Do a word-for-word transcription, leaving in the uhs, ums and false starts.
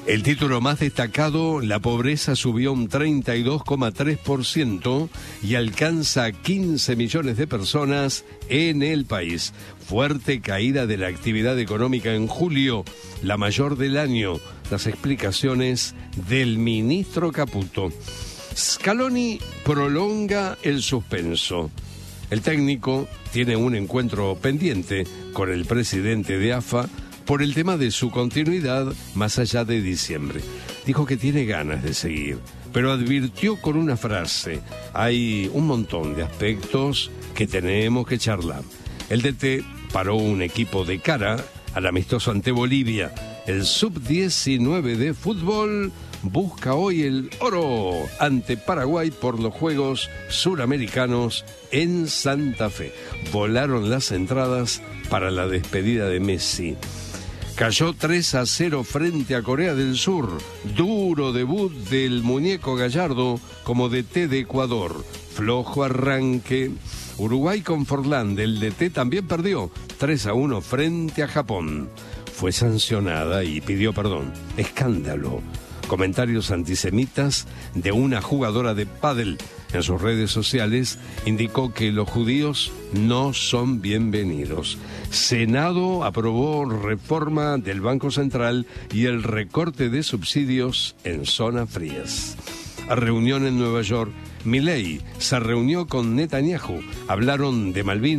El título más destacado, la pobreza subió un treinta y dos coma tres por ciento y alcanza quince millones de personas en el país. Fuerte caída de la actividad económica en julio, la mayor del año. Las explicaciones del ministro Caputo. Scaloni prolonga el suspenso. El técnico tiene un encuentro pendiente con el presidente de A F A por el tema de su continuidad más allá de diciembre. Dijo que tiene ganas de seguir, pero advirtió con una frase: hay un montón de aspectos que tenemos que charlar. El D T paró un equipo de cara al amistoso ante Bolivia. El sub diecinueve de fútbol busca hoy el oro ante Paraguay por los Juegos Suramericanos en Santa Fe. Volaron las entradas para la despedida de Messi. Cayó tres a cero frente a Corea del Sur. Duro debut del muñeco Gallardo como D T de Ecuador. Flojo arranque. Uruguay con Forlán, el D T también perdió tres a uno frente a Japón. Fue sancionada y pidió perdón. Escándalo. Comentarios antisemitas de una jugadora de pádel en sus redes sociales indicó que los judíos no son bienvenidos. Senado aprobó reforma del Banco Central y el recorte de subsidios en zonas frías. A reunión en Nueva York, Milei se reunió con Netanyahu. Hablaron de Malvinas.